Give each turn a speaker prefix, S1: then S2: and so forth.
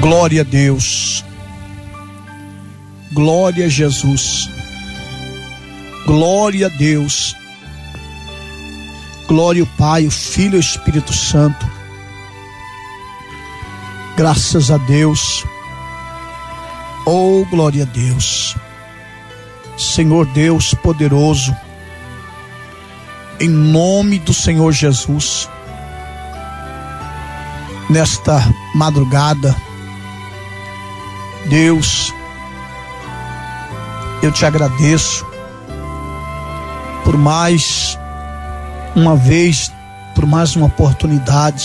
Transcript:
S1: Glória a Deus. Glória a Jesus. Glória a Deus. Glória ao Pai, o Filho e o Espírito Santo. Graças a Deus. Oh, glória a Deus. Senhor Deus poderoso, em nome do Senhor Jesus, nesta madrugada, Deus, eu te agradeço por mais uma vez, por mais uma oportunidade